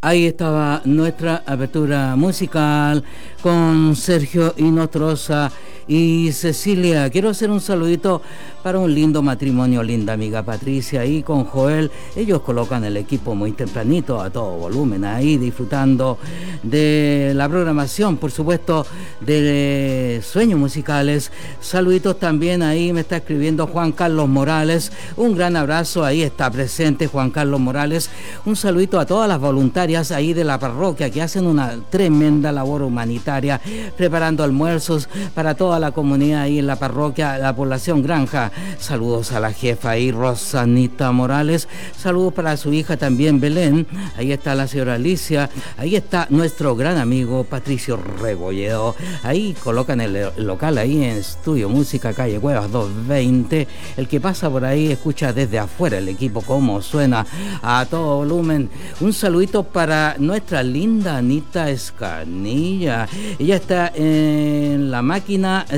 Ahí estaba nuestra apertura musical con Sergio Inostroza y Cecilia. Quiero hacer un saludito para un lindo matrimonio, linda amiga Patricia, y con Joel. Ellos colocan el equipo muy tempranito, a todo volumen, ahí disfrutando de la programación, por supuesto, de Sueños Musicales. Saluditos también, ahí me está escribiendo Juan Carlos Morales. Un gran abrazo, ahí está presente Juan Carlos Morales. Un saludito a todas las voluntarias ahí de la parroquia que hacen una tremenda labor humanitaria, preparando almuerzos para toda la comunidad ahí en la parroquia, la población Granja. Saludos a la jefa ahí, Rosanita Morales. Saludos para su hija también, Belén. Ahí está la señora Alicia. Ahí está nuestro gran amigo Patricio Rebolledo. Ahí colocan el local ahí en Estudio Música, calle Cuevas 220. El que pasa por ahí escucha desde afuera el equipo cómo suena a todo volumen. Un saludito para nuestra linda Anita Escanilla. Ella está en la máquina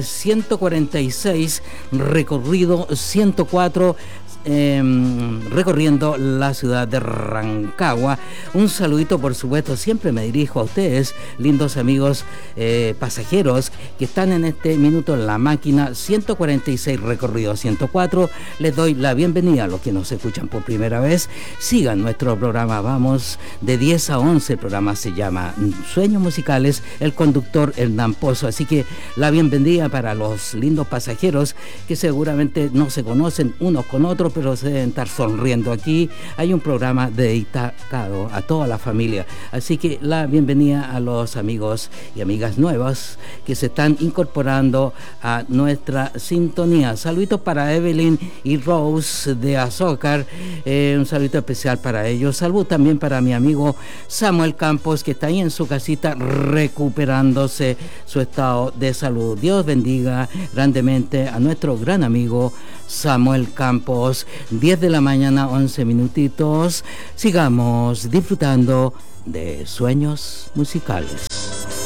146, recorrido 104, recorriendo la ciudad de Rancagua. Un saludito, por supuesto, siempre me dirijo a ustedes, lindos amigos pasajeros que están en este minuto en la máquina 146, recorrido 104. Les doy la bienvenida a los que nos escuchan por primera vez. Sigan nuestro programa, vamos de 10 a 11. El programa se llama Sueños Musicales, el conductor Hernán Pozo. Así que la bienvenida para los lindos pasajeros que seguramente no se conocen unos con otros, pero se deben estar sonriendo. Aquí hay un programa dedicado a toda la familia, así que la bienvenida a los amigos y amigas nuevas que se están incorporando a nuestra sintonía. Saluditos para Evelyn y Rose de Azócar, un saludito especial para ellos. Salud también para mi amigo Samuel Campos, que está ahí en su casita recuperándose su estado de salud. Dios bendiga grandemente a nuestro gran amigo Samuel Campos. 10 de la mañana, 11 minutitos. Sigamos disfrutando de Sueños Musicales.